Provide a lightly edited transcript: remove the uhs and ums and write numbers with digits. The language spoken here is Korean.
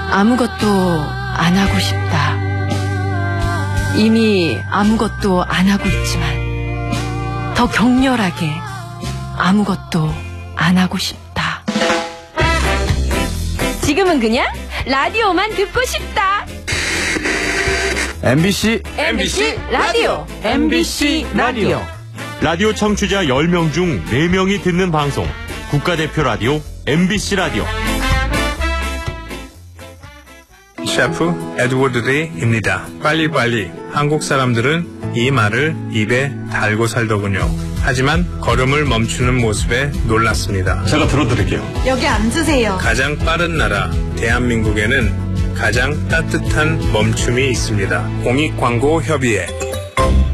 아무것도 안 하고 싶다. 이미 아무것도 안 하고 있지만 더 격렬하게 아무것도 안 하고 싶다. 지금은 그냥 라디오만 듣고 싶다. MBC 라디오. MBC 라디오. 라디오 청취자 10명 중 4명이 듣는 방송. 국가대표 라디오 MBC 라디오. 셰프 에드워드 데이입니다. 빨리빨리. 한국 사람들은 이 말을 입에 달고 살더군요. 하지만 걸음을 멈추는 모습에 놀랐습니다. 제가 들어드릴게요. 여기 앉으세요. 가장 빠른 나라 대한민국에는 가장 따뜻한 멈춤이 있습니다. 공익광고협의회.